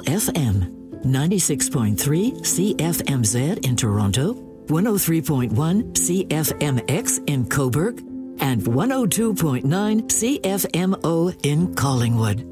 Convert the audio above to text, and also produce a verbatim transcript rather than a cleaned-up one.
F M, ninety-six point three C F M Z in Toronto, one oh three point one C F M X in Cobourg, and one oh two point nine C F M O in Collingwood.